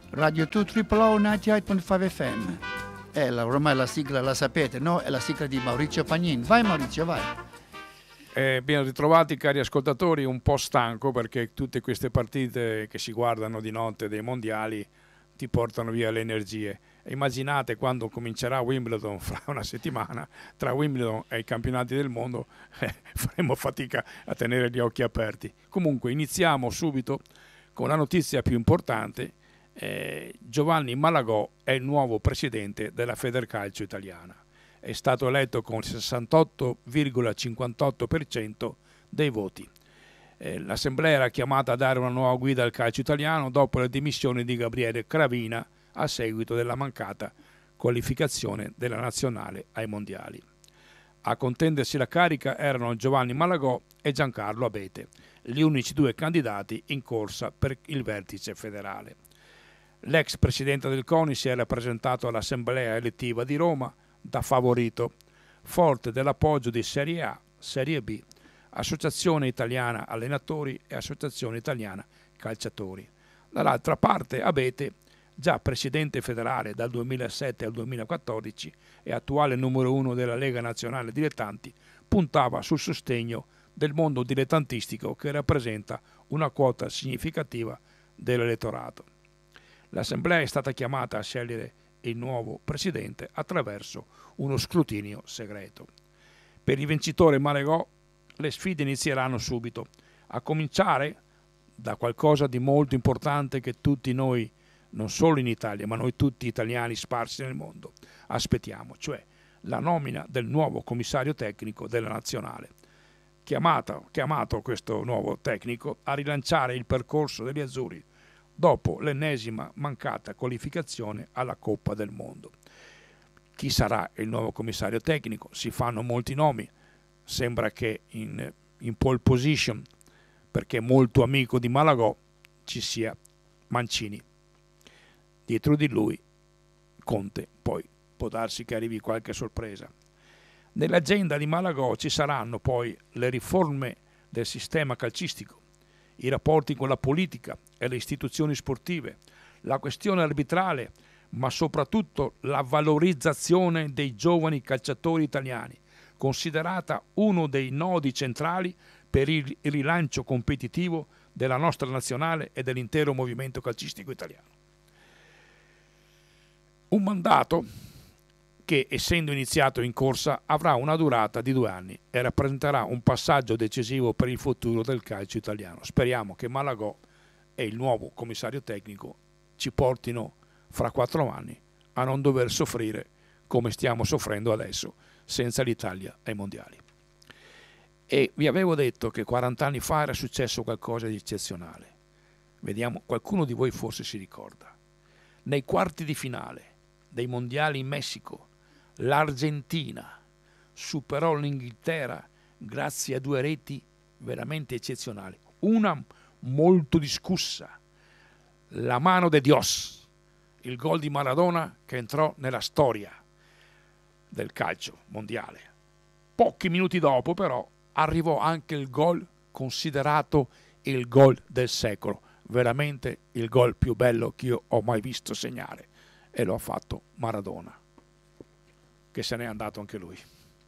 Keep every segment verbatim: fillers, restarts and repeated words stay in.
Radio due Triple O novantotto virgola cinque F M. Eh, la, ormai la sigla la sapete, no? È la sigla di Maurizio Pagnin. Vai Maurizio, vai. Eh, ben ritrovati cari ascoltatori, un po' stanco perché tutte queste partite che si guardano di notte dei mondiali ti portano via le energie. E immaginate quando comincerà Wimbledon fra una settimana, tra Wimbledon e i campionati del mondo eh, faremo fatica a tenere gli occhi aperti. Comunque iniziamo subito con la notizia più importante. Eh, Giovanni Malagò è il nuovo presidente della Federcalcio italiana. È stato eletto con il sessantotto virgola cinquantotto per cento dei voti. Eh, l'assemblea era chiamata a dare una nuova guida al calcio italiano dopo le dimissioni di Gabriele Cravina a seguito della mancata qualificazione della nazionale ai mondiali. A contendersi la carica erano Giovanni Malagò e Giancarlo Abete, gli unici due candidati in corsa per il vertice federale. L'ex presidente del CONI si era presentato all'assemblea elettiva di Roma da favorito, forte dell'appoggio di Serie A, Serie B, Associazione Italiana Allenatori e Associazione Italiana Calciatori. Dall'altra parte Abete, già presidente federale dal duemilasette al duemilaquattordici e attuale numero uno della Lega Nazionale Dilettanti, puntava sul sostegno del mondo dilettantistico che rappresenta una quota significativa dell'elettorato. L'assemblea è stata chiamata a scegliere il nuovo presidente attraverso uno scrutinio segreto. Per il vincitore Malagò le sfide inizieranno subito, a cominciare da qualcosa di molto importante che tutti noi, non solo in Italia, ma noi tutti italiani sparsi nel mondo, aspettiamo, cioè la nomina del nuovo commissario tecnico della nazionale. Chiamato, chiamato questo nuovo tecnico a rilanciare il percorso degli azzurri dopo l'ennesima mancata qualificazione alla Coppa del Mondo. Chi sarà il nuovo commissario tecnico? Si fanno molti nomi, sembra che in, in pole position, perché è molto amico di Malagò, ci sia Mancini. Dietro di lui Conte, poi può darsi che arrivi qualche sorpresa. Nell'agenda di Malagò ci saranno poi le riforme del sistema calcistico, i rapporti con la politica e le istituzioni sportive, la questione arbitrale, ma soprattutto la valorizzazione dei giovani calciatori italiani, considerata uno dei nodi centrali per il rilancio competitivo della nostra nazionale e dell'intero movimento calcistico italiano. Un mandato che, essendo iniziato in corsa, avrà una durata di due anni e rappresenterà un passaggio decisivo per il futuro del calcio italiano. Speriamo che Malagò e il nuovo commissario tecnico ci portino fra quattro anni a non dover soffrire come stiamo soffrendo adesso senza l'Italia ai mondiali. E vi avevo detto che quaranta anni fa era successo qualcosa di eccezionale. Vediamo, qualcuno di voi forse si ricorda. Nei quarti di finale dei mondiali in Messico, l'Argentina superò l'Inghilterra grazie a due reti veramente eccezionali. Una molto discussa, la mano de Dios, il gol di Maradona che entrò nella storia del calcio mondiale. Pochi minuti dopo però arrivò anche il gol considerato il gol del secolo, veramente il gol più bello che io ho mai visto segnare, e lo ha fatto Maradona, che se n'è andato anche lui.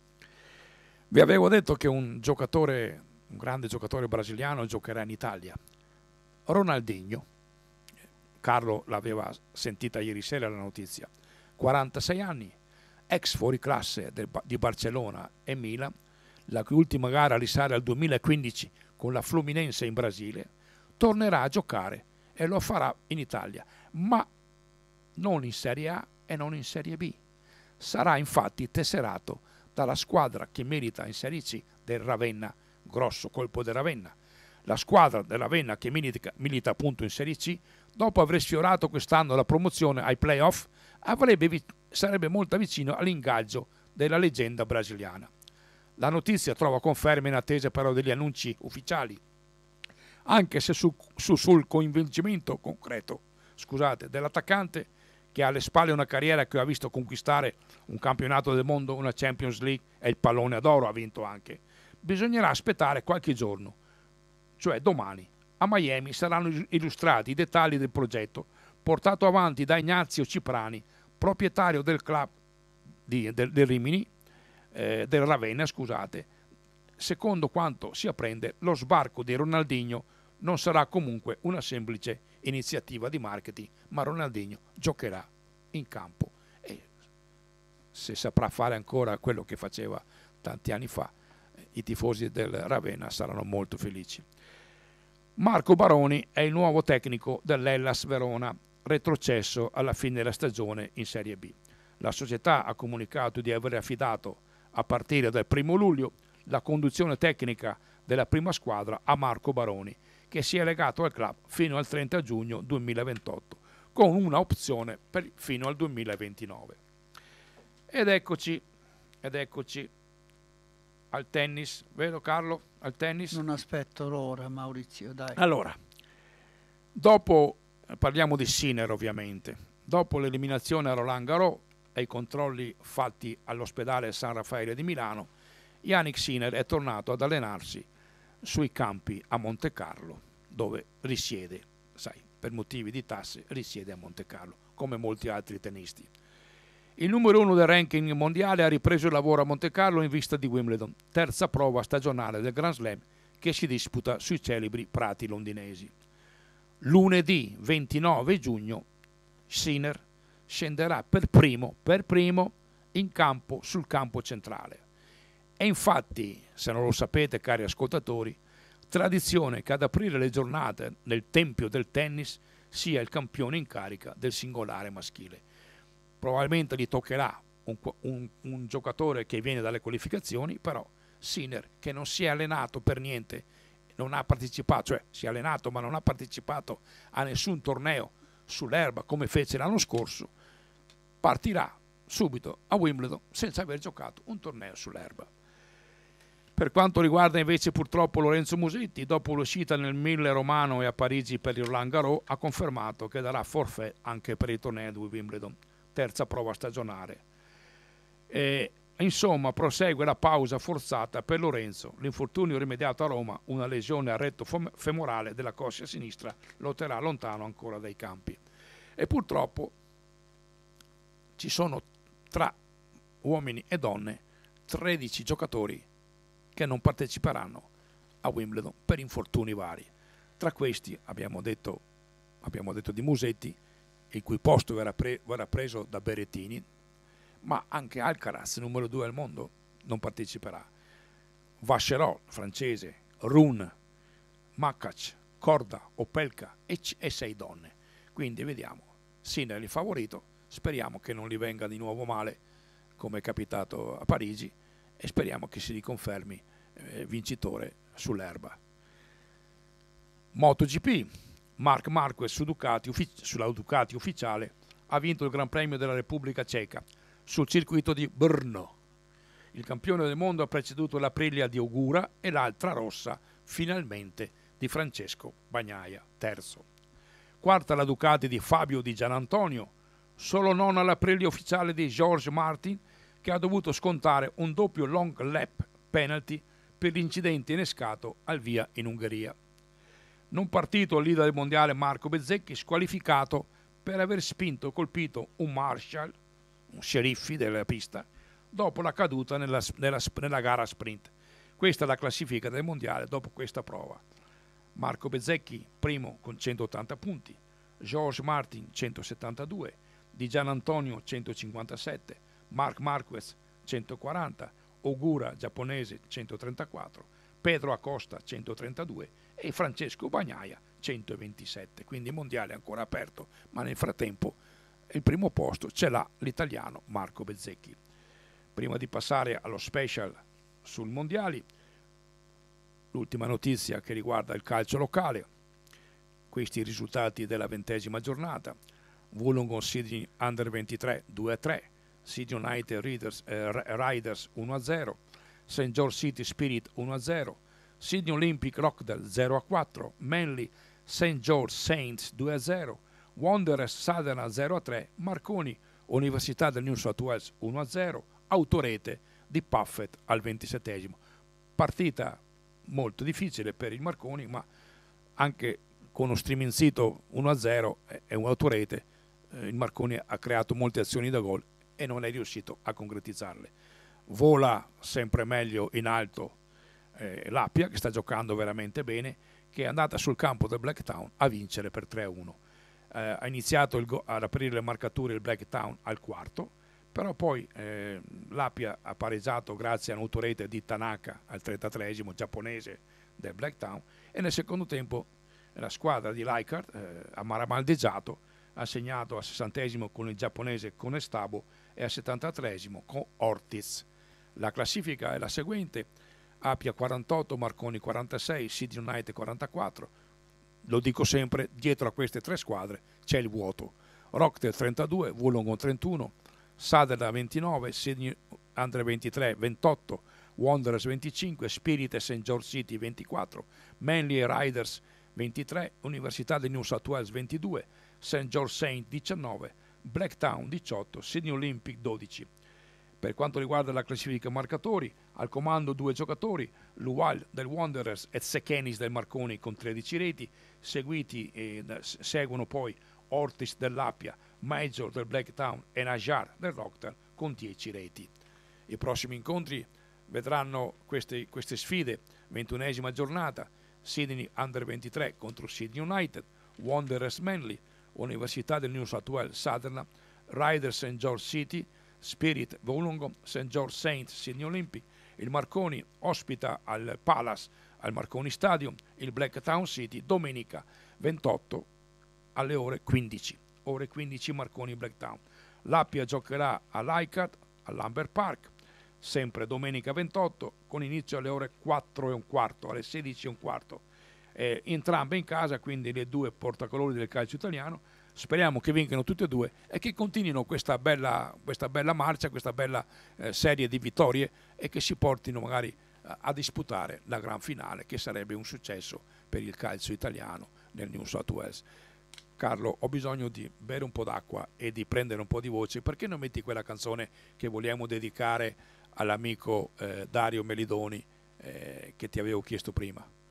Vi avevo detto che un giocatore, un grande giocatore brasiliano giocherà in Italia, Ronaldinho. Carlo l'aveva sentita ieri sera la notizia, quarantasei anni, ex fuoriclasse del, di Barcellona e Milan, la cui ultima gara risale al duemilaquindici con la Fluminense in Brasile, tornerà a giocare e lo farà in Italia, ma non in Serie A e non in Serie B. Sarà infatti tesserato dalla squadra che milita in Serie C del Ravenna, grosso colpo del Ravenna. La squadra del Ravenna che milita, milita appunto in Serie C, dopo aver sfiorato quest'anno la promozione ai playoff, avrebbe, sarebbe molto vicino all'ingaggio della leggenda brasiliana. La notizia trova conferma in attesa però degli annunci ufficiali, anche se su, su, sul coinvolgimento concreto scusate, dell'attaccante, che ha alle spalle una carriera che ha visto conquistare un campionato del mondo, una Champions League e il pallone d'oro ha vinto anche. Bisognerà aspettare qualche giorno, cioè domani. A Miami saranno illustrati i dettagli del progetto portato avanti da Ignazio Ciprani, proprietario del club di, del, del Rimini, eh, del Ravenna, scusate. Secondo quanto si apprende, lo sbarco di Ronaldinho non sarà comunque una semplice iniziativa di marketing, ma Ronaldinho giocherà in campo e se saprà fare ancora quello che faceva tanti anni fa, i tifosi del Ravenna saranno molto felici. Marco Baroni è il nuovo tecnico dell'Hellas Verona, retrocesso alla fine della stagione in Serie B. La società ha comunicato di aver affidato a partire dal primo luglio la conduzione tecnica della prima squadra a Marco Baroni, che si è legato al club fino al trenta giugno duemilaventotto, con una opzione per, fino al duemilaventinove. Ed eccoci, ed eccoci al tennis, vero Carlo? Al tennis? Non aspetto l'ora, Maurizio, dai. Allora, dopo, parliamo di Sinner ovviamente, dopo l'eliminazione a Roland Garros e i controlli fatti all'ospedale San Raffaele di Milano, Jannik Sinner è tornato ad allenarsi sui campi a Monte Carlo, dove risiede, sai, per motivi di tasse, risiede a Monte Carlo, come molti altri tennisti. Il numero uno del ranking mondiale ha ripreso il lavoro a Monte Carlo in vista di Wimbledon, terza prova stagionale del Grand Slam che si disputa sui celebri prati londinesi. Lunedì ventinove giugno Sinner scenderà per primo, per primo in campo sul campo centrale. E infatti, se non lo sapete cari ascoltatori, tradizione che ad aprire le giornate nel tempio del tennis sia il campione in carica del singolare maschile. Probabilmente gli toccherà un, un, un giocatore che viene dalle qualificazioni, però Sinner, che non si è allenato per niente, non ha partecipato, cioè si è allenato ma non ha partecipato a nessun torneo sull'erba come fece l'anno scorso, partirà subito a Wimbledon senza aver giocato un torneo sull'erba. Per quanto riguarda invece purtroppo Lorenzo Musetti, dopo l'uscita nel Mille Romano e a Parigi per il Roland Garros, ha confermato che darà forfait anche per il torneo di Wimbledon, terza prova stagionale. E, insomma, prosegue la pausa forzata per Lorenzo. L'infortunio rimediato a Roma, una lesione al retto femorale della coscia sinistra, lo terrà lontano ancora dai campi. E purtroppo ci sono tra uomini e donne tredici giocatori che non parteciperanno a Wimbledon per infortuni vari. Tra questi abbiamo detto, abbiamo detto di Musetti, il cui posto verrà, pre, verrà preso da Berrettini, ma anche Alcaraz, numero due al mondo, non parteciperà. Vacherot, francese, Rune, Makac, Korda, Opelka e, e sei donne. Quindi vediamo, Sinner è il favorito, speriamo che non gli venga di nuovo male come è capitato a Parigi e speriamo che si riconfermi eh, vincitore sull'erba. MotoGP, Marc Marquez su Ducati, uffic- sulla Ducati ufficiale ha vinto il Gran Premio della Repubblica Ceca sul circuito di Brno. Il campione del mondo ha preceduto l'Aprilia di Ogura e l'altra rossa finalmente di Francesco Bagnaia, terzo. Quarta la Ducati di Fabio Di Gianantonio, solo nona all'Aprilia ufficiale di George Martin, che ha dovuto scontare un doppio long lap penalty per l'incidente innescato al via in Ungheria. Non partito il leader del mondiale Marco Bezzecchi, squalificato per aver spinto e colpito un Marshall, un sceriffi della pista, dopo la caduta nella, nella, nella gara sprint. Questa è la classifica del mondiale dopo questa prova. Marco Bezzecchi primo con centottanta punti, George Martin centosettantadue, Di Gianantonio centocinquantasette, Marc Marquez centoquaranta, Ogura giapponese centotrentaquattro, Pedro Acosta centotrentadue e Francesco Bagnaia centoventisette. Quindi il mondiale è ancora aperto, ma nel frattempo il primo posto ce l'ha l'italiano Marco Bezzecchi. Prima di passare allo special sul mondiali, l'ultima notizia che riguarda il calcio locale, questi i risultati della ventesima giornata. Wollongong Sydney Under ventitré due a tre, Sydney United Riders, eh, Riders uno a zero, Saint George City Spirit uno a zero, Sydney Olympic Rockdale zero a quattro, Manly Saint George Saints due a zero, Wanderers Sutherland zero a tre, Marconi Università del New South Wales uno a zero, autorete di Puffett al ventisettesimo. Partita molto difficile per il Marconi, ma anche con uno streaming sito uno a zero e un'autorete, eh, il Marconi ha creato molte azioni da gol e non è riuscito a concretizzarle. Vola sempre meglio in alto eh, l'Appia, che sta giocando veramente bene, che è andata sul campo del Blacktown a vincere per tre a uno. Eh, ha iniziato il go- ad aprire le marcature il Blacktown al quarto, però poi eh, l'Appia ha pareggiato grazie a un'autorete di Tanaka al trentatreesimo, giapponese del Blacktown, e nel secondo tempo la squadra di Leichhardt eh, ha maramaldeggiato, ha segnato al sessantesimo con il giapponese Conestabo e al settantatreesimo con Ortiz. La classifica è la seguente: Appia quarantotto, Marconi quarantasei, Sydney United quarantaquattro. Lo dico sempre, dietro a queste tre squadre c'è il vuoto. Rockdale trentadue, Wollongong trentuno, Sutherland ventinove, Sydney Under ventitré ventotto, Wanderers venticinque, Spirit e Saint George City ventiquattro, Manly e Riders ventitré, Università di New South Wales ventidue, Saint George Saint diciannove, Blacktown diciotto, Sydney Olympic dodici. Per quanto riguarda la classifica marcatori, al comando due giocatori, Lual del Wanderers e Sekenis del Marconi con tredici reti, seguiti e seguono poi Ortiz dell'Appia, Major del Blacktown e Najar del Rockdale con dieci reti. I prossimi incontri vedranno queste, queste sfide: ventunesima giornata, Sydney Under ventitré contro Sydney United, Wanderers Manly, Università del New South Wales Sutherland, Riders Saint George City, Spirit Wollongong, Saint George Saint Sydney Olympic. Il Marconi ospita al Palace al Marconi Stadium il Blacktown City domenica ventotto alle ore quindici. Ore quindici Marconi Blacktown. L'Appia giocherà a Leichhardt all'Amber Park sempre domenica ventotto con inizio alle ore quattro e un quarto, alle sedici e un quarto. Eh, entrambe in casa, quindi le due portacolori del calcio italiano. Speriamo che vincano tutte e due e che continuino questa bella, questa bella marcia, questa bella eh, serie di vittorie, e che si portino magari eh, a disputare la gran finale, che sarebbe un successo per il calcio italiano nel New South Wales. Carlo, ho bisogno di bere un po' d'acqua e di prendere un po' di voce. Perché non metti quella canzone che vogliamo dedicare all'amico eh, Dario Melidoni eh, che ti avevo chiesto prima?